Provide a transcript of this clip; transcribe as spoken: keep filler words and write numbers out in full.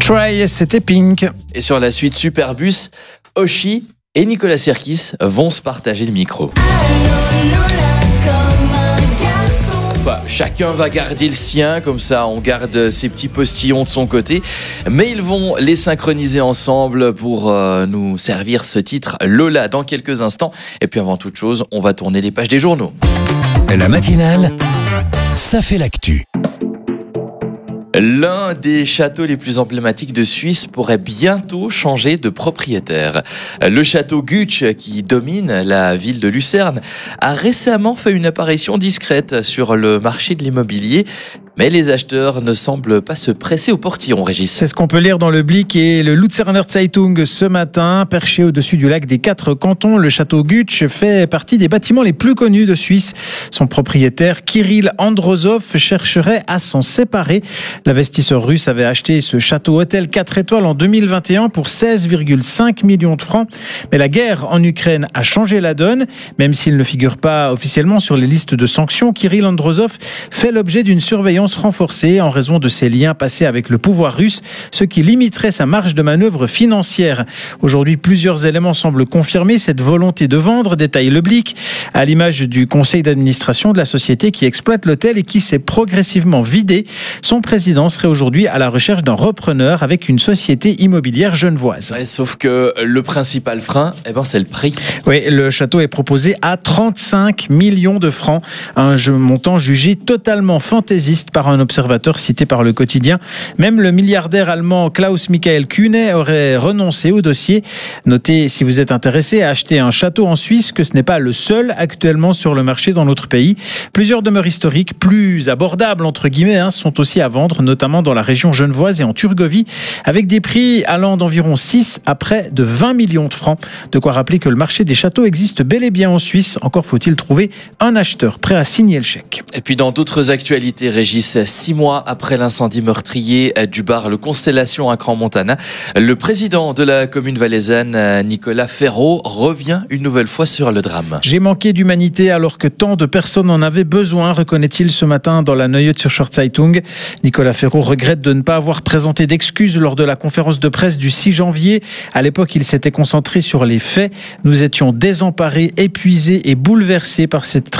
Try, c'était Pink. Et sur la suite Superbus, Oshi et Nicolas Sirkis vont se partager le micro. Bah, chacun va garder le sien, comme ça on garde ses petits postillons de son côté, mais ils vont les synchroniser ensemble pour euh, nous servir ce titre Lola dans quelques instants. Et puis avant toute chose, on va tourner les pages des journaux. La matinale, ça fait l'actu. L'un des châteaux les plus emblématiques de Suisse pourrait bientôt changer de propriétaire. Le château Gutsch, qui domine la ville de Lucerne, a récemment fait une apparition discrète sur le marché de l'immobilier. Mais les acheteurs ne semblent pas se presser au portillon, Régis. C'est ce qu'on peut lire dans le Blick et le Luzerner Zeitung ce matin. Perché au-dessus du lac des quatre cantons, le château Gutsch fait partie des bâtiments les plus connus de Suisse. Son propriétaire, Kirill Androzov, chercherait à s'en séparer. L'investisseur russe avait acheté ce château hôtel quatre étoiles en deux mille vingt et un pour seize virgule cinq millions de francs. Mais la guerre en Ukraine a changé la donne. Même s'il ne figure pas officiellement sur les listes de sanctions, Kirill Androzov fait l'objet d'une surveillance renforcée en raison de ses liens passés avec le pouvoir russe, ce qui limiterait sa marge de manœuvre financière. Aujourd'hui, plusieurs éléments semblent confirmer cette volonté de vendre, détaille le Blick, à l'image du conseil d'administration de la société qui exploite l'hôtel et qui s'est progressivement vidé. Son président serait aujourd'hui à la recherche d'un repreneur avec une société immobilière genevoise. Ouais, sauf que le principal frein, eh ben, c'est le prix. Oui, le château est proposé à trente-cinq millions de francs, un montant jugé totalement fantaisiste par un observateur cité par le quotidien. Même le milliardaire allemand Klaus-Michael Kühne aurait renoncé au dossier. Notez, si vous êtes intéressé à acheter un château en Suisse, que ce n'est pas le seul actuellement sur le marché dans notre pays. Plusieurs demeures historiques plus abordables, entre guillemets, hein, sont aussi à vendre, notamment dans la région genevoise et en Turgovie, avec des prix allant d'environ six à près de vingt millions de francs. De quoi rappeler que le marché des châteaux existe bel et bien en Suisse. Encore faut-il trouver un acheteur prêt à signer le chèque. Et puis dans d'autres actualités, Régis, six mois après l'incendie meurtrier du bar Le Constellation à Crans-Montana, le président de la commune valaisanne, Nicolas Ferraud, revient une nouvelle fois sur le drame. J'ai manqué d'humanité alors que tant de personnes en avaient besoin, reconnaît-il ce matin dans la Neue Zürcher Zeitung. Nicolas Ferraud regrette de ne pas avoir présenté d'excuses lors de la conférence de presse du six janvier. À l'époque, il s'était concentré sur les faits. Nous étions désemparés, épuisés et bouleversés par cette